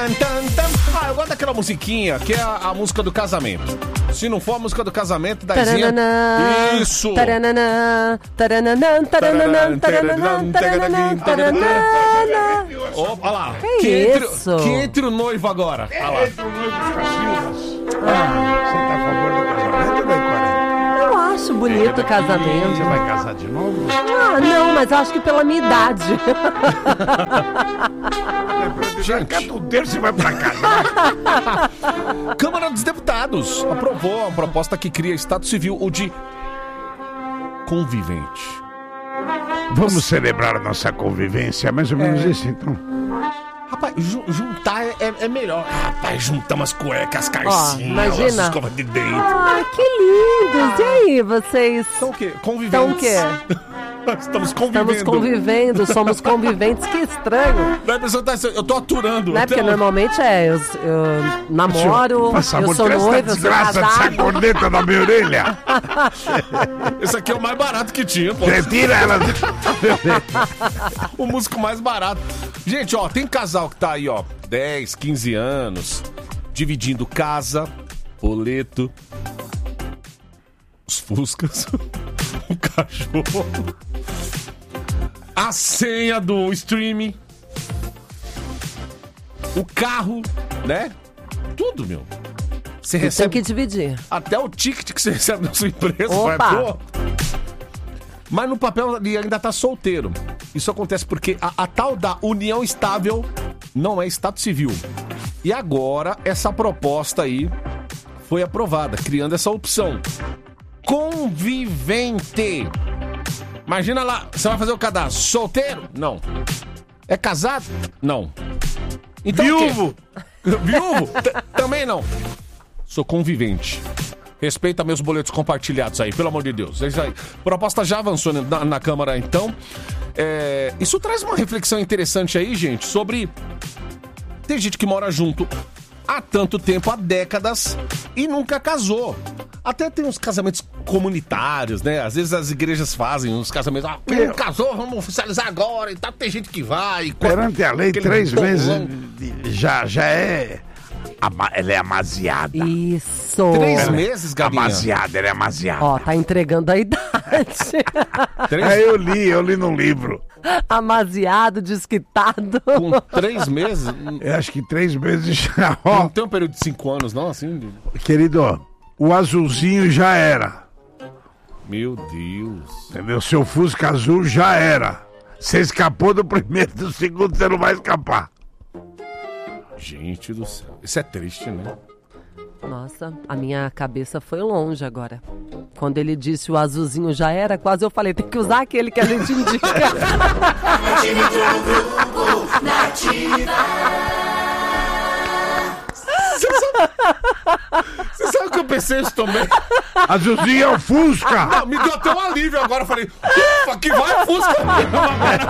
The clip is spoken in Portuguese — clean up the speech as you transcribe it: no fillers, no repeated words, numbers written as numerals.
Eu gosto daquela musiquinha que é a música do casamento. Se não for a música do casamento, Daizinha. Isso! Olha lá. Que entre o noivo agora. Olha lá. Entre o noivo e os cachorros. Você tá a favor do casamento, Dai 40? Eu acho bonito o casamento. Você vai casar de novo? Não, mas acho que pela minha idade. Já cata um terço e vai pra casa. Câmara dos Deputados aprovou a proposta que cria Estado Civil, o de convivente. Vamos celebrar a nossa convivência, mais ou menos isso, então. Rapaz, juntar é melhor. Rapaz, juntamos as cuecas, as calcinhas, imagina. as escovas de dentro. Que lindos! E aí, vocês? São o quê? Conviventes. São o quê? Estamos convivendo. Estamos convivendo, somos conviventes, que estranho. Eu tô aturando. Não é porque normalmente eu namoro, eu sou noiva, eu sou casada. Essa corneta na minha orelha. Esse aqui é o mais barato que tinha, pô. Retira ela. O músico mais barato. Gente, ó, tem casal que tá aí, ó, 10, 15 anos, dividindo casa, boleto, os fuscas, o cachorro, a senha do streaming, o carro, né? Tudo, meu. Você recebe... Tem que dividir. Até o ticket que você recebe na sua empresa. Opa! Vai, pô. Mas no papel ele ainda tá solteiro. Isso acontece porque a tal da união estável não é Estado Civil. E agora essa proposta aí foi aprovada, criando essa opção. Convivente. Imagina lá, você vai fazer o cadastro. Solteiro? Não. É casado? Não. Então, viúvo? Viúvo? Também não. Sou convivente. Respeita meus boletos compartilhados aí, pelo amor de Deus. É isso aí. A proposta já avançou na Câmara, então. Isso traz uma reflexão interessante aí, gente, sobre... Tem gente que mora junto há tanto tempo, há décadas, e nunca casou. Até tem uns casamentos comunitários, né? Às vezes as igrejas fazem uns casamentos... quem não casou, vamos oficializar agora e tal. Tem gente que vai... Perante a lei, 3 meses já é... Ela é amaziada. Isso. 3 meses, Gabinha? Amaziada, ela é amaziada. Ó, tá entregando a idade. Eu li no livro. Amaziado, desquitado. Com 3 meses? Eu acho que 3 meses já. Não tem um período de 5 anos, não? Assim? Querido, o azulzinho já era. Meu Deus. Entendeu? Seu Fusca azul já era. Você escapou do primeiro, do segundo, você não vai escapar. Gente do céu. Isso é triste, né? Nossa, a minha cabeça foi longe agora. Quando ele disse o azulzinho já era, quase eu falei, tem que usar aquele que a gente indica. Você sabe que eu pensei isso também? Azulzinho é o Fusca. Não, me deu até um alívio agora. Eu falei, ufa, que vai o Fusca.